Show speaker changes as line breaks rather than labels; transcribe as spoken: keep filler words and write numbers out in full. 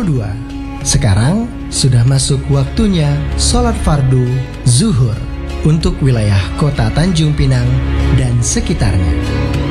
puluh dua. Sekarang sudah masuk waktunya sholat fardu zuhur untuk wilayah kota Tanjung Pinang dan sekitarnya.